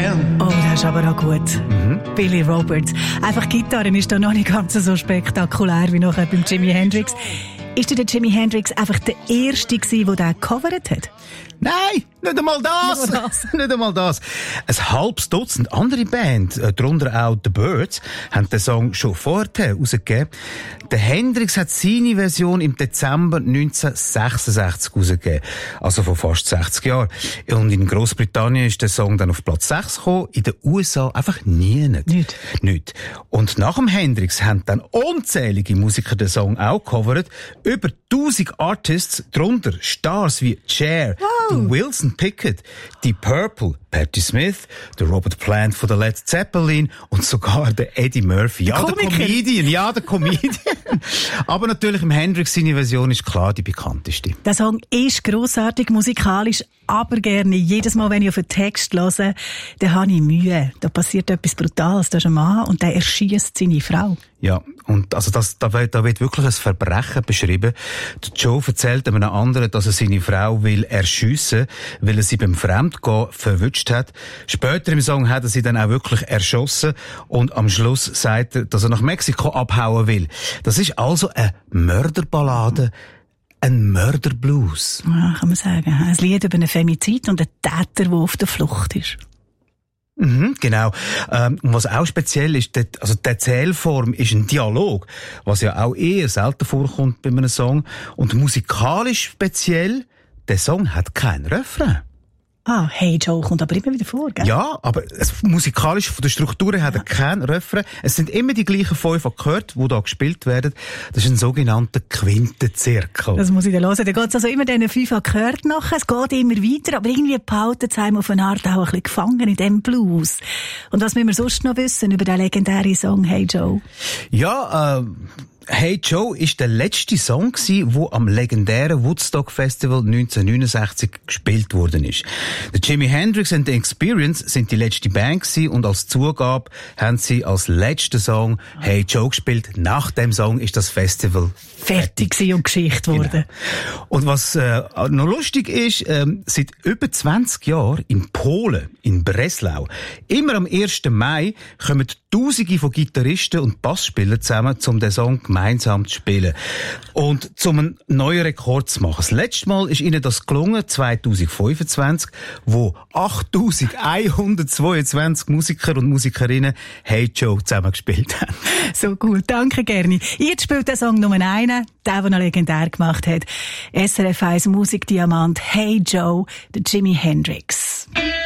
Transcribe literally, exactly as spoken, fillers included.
man. Oh, das ist aber auch gut. Mhm. Billy Roberts. Einfach Gitarren ist da noch nicht ganz so spektakulär wie nachher beim Jimi Hendrix. Ist der Jimi Hendrix einfach der Erste gewesen, der den gecovert hat? Nein, nicht einmal das. Nicht, das. nicht einmal das. Ein halbes Dutzend andere Bands, darunter auch The Byrds, haben den Song schon vorher rausgegeben. Der Hendrix hat seine Version im Dezember neunzehnhundertsechsundsechzig rausgegeben. Also vor fast sechzig Jahren. Und in Großbritannien ist der Song dann auf Platz sechs gekommen, in den U S A einfach nie. Nicht. Nicht. nicht. Und nach dem Hendrix haben dann unzählige Musiker den Song auch gecovert. Über tausend Artists, darunter Stars wie Cher, wow. Wilson Pickett, die Purple, Patti Smith, der Robert Plant von der Led Zeppelin und sogar der Eddie Murphy. Ja, der, der Comedian, ja, der Comedian. Aber natürlich im Hendrix seine Version ist klar die bekannteste. Der Song ist grossartig musikalisch, aber gerne. Jedes Mal, wenn ich auf den Text höre, dann habe ich Mühe. Da passiert etwas Brutales. Da ist ein Mann und der erschießt seine Frau. Ja, und also das, da wird, da wird wirklich ein Verbrechen beschrieben. Der Joe erzählt einem anderen, dass er seine Frau will erschiessen, weil er sie beim Fremdgehen verwünscht hat. Später im Song hat er sie dann auch wirklich erschossen und am Schluss sagt er, dass er nach Mexiko abhauen will. Das ist also eine Mörderballade, ein Mörderblues. Ja, kann man sagen. Ein Lied über einen Femizid und einen Täter, der auf der Flucht ist. Mhm, genau. Ähm, und was auch speziell ist, der, also die Erzählform ist ein Dialog, was ja auch eher selten vorkommt bei einem Song. Und musikalisch speziell, der Song hat keinen Refrain. Ah, Hey Joe kommt aber immer wieder vor, gell? Ja, aber es, musikalisch von der Struktur her hat er ja. keinen Refrain. Es sind immer die gleichen fünf Akkorde, die da gespielt werden. Das ist ein sogenannter Quintenzirkel. Das muss ich dann hören. Da geht es also immer diesen fünf Akkorden nach. Es geht immer weiter, aber irgendwie behalten sie einem auf eine Art auch ein bisschen gefangen in diesem Blues. Und was müssen wir sonst noch wissen über den legendären Song Hey Joe? Ja, äh, Hey Joe ist der letzte Song gsi, wo am legendären Woodstock Festival neunzehnhundertneunundsechzig gespielt worden ist. Der Jimi Hendrix and the Experience sind die letzte Band gsi und als Zugabe haben sie als letzten Song Hey Joe gespielt. Nach dem Song ist das Festival fertig gsi und Geschichte geworden. Genau. Und was äh, noch lustig ist, ähm, seit über zwanzig Jahren in Polen, in Breslau, immer am ersten Mai kommen Tausende von Gitarristen und Bassspielern zusammen, um den Song gemeinsam zu spielen. Und um einen neuen Rekord zu machen. Das letzte Mal ist ihnen das gelungen, zweitausendfünfundzwanzig, wo achttausendeinhundertzweiundzwanzig Musiker und Musikerinnen Hey Joe zusammen gespielt haben. So cool, danke gerne. Jetzt spielt der Song Nummer einen, der, der noch legendär gemacht hat. S R F eins Musikdiamant Hey Joe, der Jimi Hendrix.